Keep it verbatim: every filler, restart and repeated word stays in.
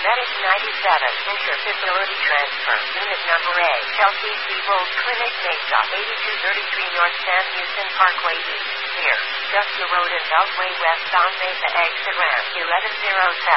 Medic ninety-seven, Interfacility Transfer, Unit Number A, Chelsea Seabold Clinic, Mesa, eighty-two thirty-three North Sam Houston Parkway East, here, Dusty Road and Beltway West on Mesa Exit Ramp, eleven oh seven.